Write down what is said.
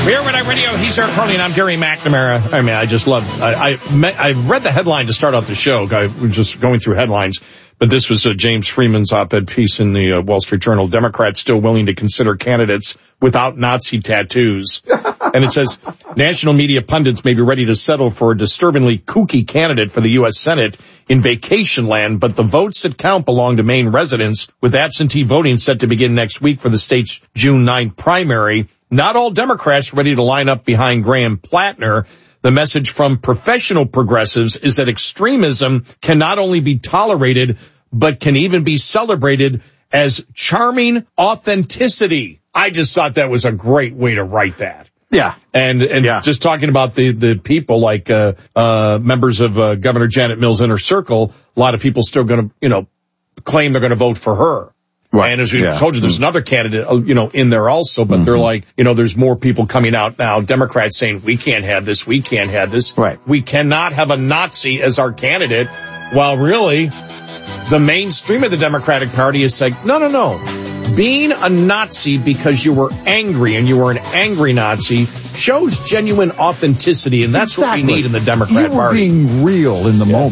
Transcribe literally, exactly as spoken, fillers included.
Here with Radio, he's Eric Carly, and I'm Gary McNamara. I mean, I just love, I, I, met, I read the headline to start off the show. I was just going through headlines, but this was uh, James Freeman's op-ed piece in the uh, Wall Street Journal. Democrats still willing to consider candidates without Nazi tattoos. And it says, national media pundits may be ready to settle for a disturbingly kooky candidate for the U S Senate in vacation land, but the votes that count belong to Maine residents, with absentee voting set to begin next week for the state's June ninth primary. Not all Democrats ready to line up behind Graham Plattner. The message from professional progressives is that extremism can not only be tolerated, but can even be celebrated as charming authenticity. I just thought that was a great way to write that. Yeah. And, and yeah. just talking about the, the people like, uh, uh, members of, uh, Governor Janet Mills' inner circle, a lot of people still gonna, you know, claim they're gonna vote for her. Right. And as we yeah. told you, there's mm-hmm. another candidate, you know, in there also, but mm-hmm. they're like, you know, there's more people coming out now. Democrats saying, we can't have this, we can't have this. Right. We cannot have a Nazi as our candidate, while really the mainstream of the Democratic Party is like, no, no, no. Being a Nazi because you were angry and you were an angry Nazi shows genuine authenticity, and that's exactly what we need in the Democrat you were Party. Being real in the yeah. moment.